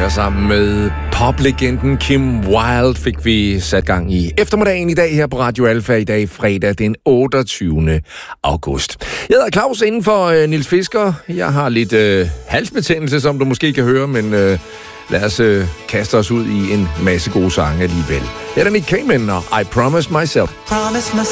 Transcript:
her sammen med poplegenden Kim Wilde fik vi sat gang i eftermiddagen i dag her på Radio Alfa. I dag fredag den 28. august. Jeg hedder Claus inden for Nils Fisker. Jeg har lidt halsbetændelse, som du måske kan høre, men lad os kaste os ud i en masse gode sange alligevel. Her er Nick Cayman og I Promise Myself.